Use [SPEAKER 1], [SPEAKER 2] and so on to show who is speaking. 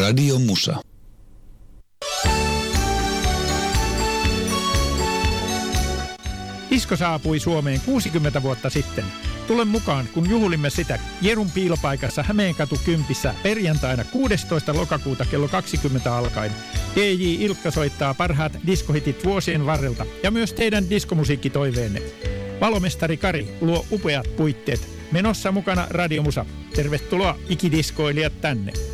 [SPEAKER 1] Radio Musa.
[SPEAKER 2] Disko saapui Suomeen 60 vuotta sitten. Tule mukaan, kun juhlimme sitä Jerun piilopaikassa Hämeenkatu 10 perjantaina 16. lokakuuta kello 20 alkaen. DJ Ilkka soittaa parhaat diskohitit vuosien varrelta ja myös teidän diskomusiikkitoiveenne. Valomestari Kari luo upeat puitteet. Menossa mukana Radio Musa. Tervetuloa ikidiskoilijat tänne.